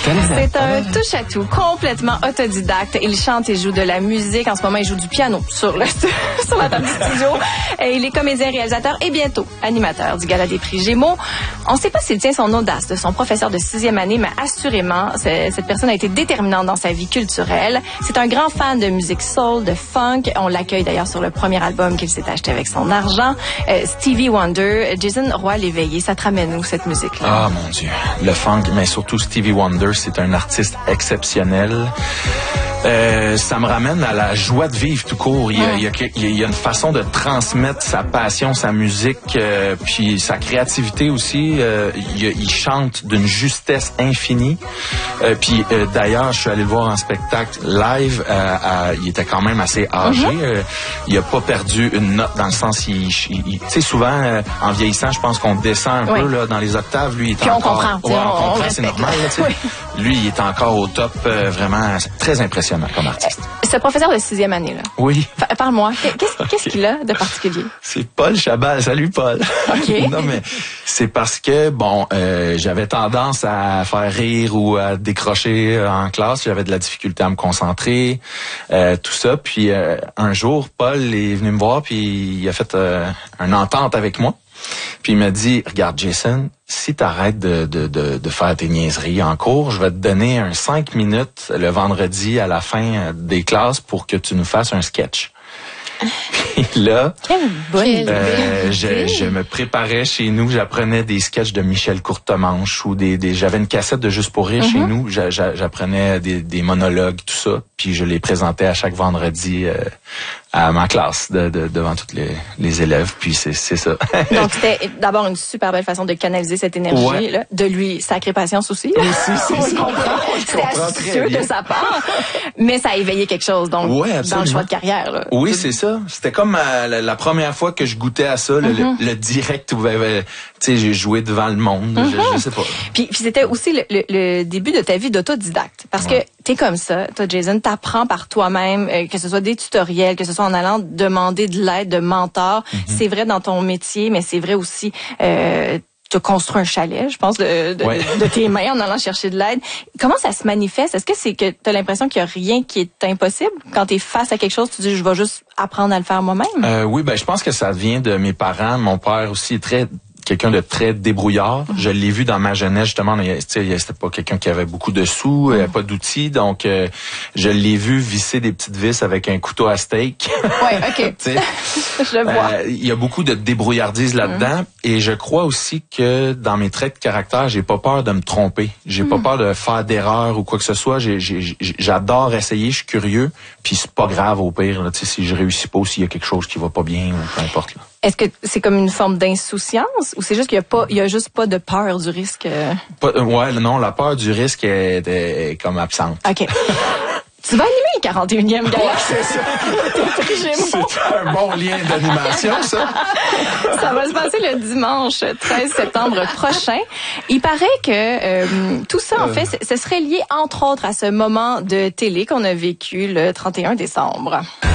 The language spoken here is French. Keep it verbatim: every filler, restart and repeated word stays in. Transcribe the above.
C'est un touche-à-tout, complètement autodidacte. Il chante et joue de la musique. En ce moment, il joue du piano sur, le, sur la table du studio. Et il est comédien, réalisateur et bientôt animateur du Gala des Prix Gémeaux. On ne sait pas s'il tient son audace de son professeur de sixième année, mais assurément, cette personne a été déterminante dans sa vie culturelle. C'est un grand fan de musique soul, de funk. On l'accueille d'ailleurs sur le premier album qu'il s'est acheté avec son argent. Euh, Stevie Wonder, Jason Roy-Léveillé, ça te ramène où cette musique-là? Ah mon Dieu, le funk, mais surtout Stevie Wonder, c'est un artiste exceptionnel. Euh, ça me ramène à la joie de vivre tout court. Il y a, il y a, il y a une façon de transmettre sa passion, sa musique, euh, puis sa créativité aussi. Euh, il, il chante d'une justesse infinie. Euh, puis euh, d'ailleurs, je suis allé le voir en spectacle live. Euh, à, il était quand même assez âgé. Mm-hmm. Euh, il a pas perdu une note dans le sens, il, il, il tu sais, souvent euh, en vieillissant, je pense qu'on descend un oui. peu là dans les octaves. Lui, il est puis encore. On comprend. Ouais, on, on comprend, c'est normal. Là, oui. Lui, il est encore au top. Euh, vraiment, très impressionnant comme artiste. Ce professeur de sixième année, là. Oui. Parle-moi. Qu'est-ce, okay. qu'est-ce qu'il a de particulier? C'est Paul Chabal. Salut, Paul. OK. Non, mais c'est parce que, bon, euh, j'avais tendance à faire rire ou à décrocher en classe. J'avais de la difficulté à me concentrer, euh, tout ça. Puis, euh, un jour, Paul est venu me voir puis il a fait euh, une entente avec moi. Puis il m'a dit, regarde Jason, si t'arrêtes de, de, de, de faire tes niaiseries en cours, je vais te donner un cinq minutes le vendredi à la fin des classes pour que tu nous fasses un sketch. Puis là, quelle bonne euh, je, je me préparais chez nous, j'apprenais des sketchs de Michel Courtemanche ou des, des j'avais une cassette de Juste pour rire mm-hmm. chez nous, j'a, j'apprenais des, des monologues, tout ça, puis je les présentais à chaque vendredi euh, à ma classe de, de, devant tous les, les élèves, puis c'est, c'est ça. Donc c'était d'abord une super belle façon de canaliser cette énergie, ouais. là, de lui sacrer patience aussi. Aussi, c'est on ça. comprend. C'était astucieux de sa part, mais ça a éveillé quelque chose donc ouais, dans le choix de carrière. Là. Oui, c'est ça. C'était comme euh, la, la première fois que je goûtais à ça, le, mm-hmm. le, le direct où euh, tu sais, j'ai joué devant le monde, mm-hmm. je, je sais pas. Puis, puis c'était aussi le, le, le début de ta vie d'autodidacte, parce ouais. que t'es comme ça, toi Jason, t'apprends par toi-même, euh, que ce soit des tutoriels, que ce soit en allant demander de l'aide de mentors. Mm-hmm. C'est vrai dans ton métier, mais c'est vrai aussi. Euh, tu as construit un chalet, je pense, de, de, ouais. de, de tes mains en allant chercher de l'aide. Comment ça se manifeste? Est-ce que c'est que tu as l'impression qu'il n'y a rien qui est impossible? Quand tu es face à quelque chose, tu dis, je vais juste apprendre à le faire moi-même? Euh, oui, ben je pense que ça vient de mes parents. Mon père aussi est très... quelqu'un de très débrouillard. Mm-hmm. Je l'ai vu dans ma jeunesse, justement. C'était pas quelqu'un qui avait beaucoup de sous, mm-hmm. pas d'outils. Donc, euh, je l'ai vu visser des petites vis avec un couteau à steak. Oui, OK. Je le vois. Euh, il y a beaucoup de débrouillardise là-dedans. Mm-hmm. Et je crois aussi que dans mes traits de caractère, j'ai pas peur de me tromper. J'ai mm-hmm. pas peur de faire d'erreurs ou quoi que ce soit. J'ai, j'ai, j'adore essayer, je suis curieux. Puis c'est pas grave au pire, là, si je réussis pas ou s'il y a quelque chose qui va pas bien ou peu importe. Là. Est-ce que c'est comme une forme d'insouciance ou c'est juste qu'il y a pas, il y a juste pas de peur du risque? Pas, euh, ouais, non, la peur du risque est, est, est comme absente. OK. Tu vas animer le quarante et unième Gala. Ouais, c'est ça. C'est un bon lien d'animation, ça. Ça va se passer le dimanche treize septembre prochain. Il paraît que euh, tout ça, en fait, ce serait lié, entre autres, à ce moment de télé qu'on a vécu le trente et un décembre.